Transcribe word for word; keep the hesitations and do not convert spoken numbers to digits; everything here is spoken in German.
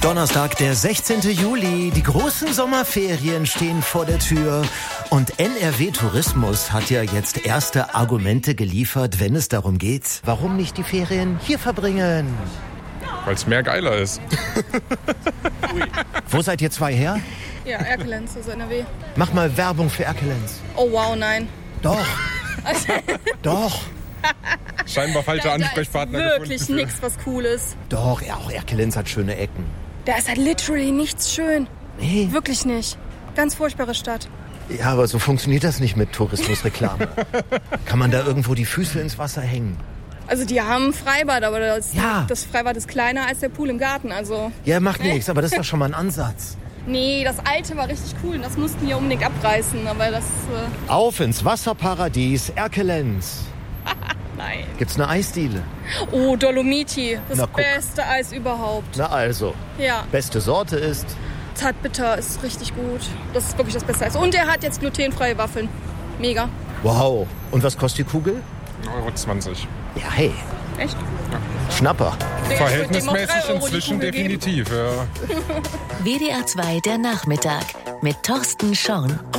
Donnerstag, der sechzehnten Juli. Die großen Sommerferien stehen vor der Tür. Und N R W Tourismus hat ja jetzt erste Argumente geliefert, wenn es darum geht, warum nicht die Ferien hier verbringen. Weil es mehr geiler ist. Wo seid ihr zwei her? Ja, Erkelenz, also N R W. Mach mal Werbung für Erkelenz. Oh wow, nein. Doch. Doch. Scheinbar falsche Da, Ansprechpartner da ist wirklich gefunden. nichts, was cool ist. Doch, ja, auch Erkelenz hat schöne Ecken. Da ist halt literally nichts schön. Nee. Wirklich nicht. Ganz furchtbare Stadt. Ja, aber so funktioniert das nicht mit Tourismusreklame. Kann man da irgendwo die Füße ins Wasser hängen? Also die haben ein Freibad, aber das, Ja. das Freibad ist kleiner als der Pool im Garten. Also Ja, macht nichts, aber das ist doch schon mal ein Ansatz. nee, das alte war richtig cool und das mussten wir unbedingt abreißen. Aber das, äh, Auf ins Wasserparadies Erkelenz. nein. Gibt's eine Eisdiele? Oh, Dolomiti, das Na, guck. beste Eis überhaupt. Na also, Ja, beste Sorte ist... Zartbitter ist richtig gut. Das ist wirklich das beste Eis. Und er hat jetzt glutenfreie Waffeln. Mega. Wow. Und was kostet die Kugel? Euro zwanzig. Ja, hey, Echt? Schnapper. Verhältnismäßig Euro die inzwischen Kugel geben. definitiv, ja. W D R zwei der Nachmittag mit Thorsten Schorn.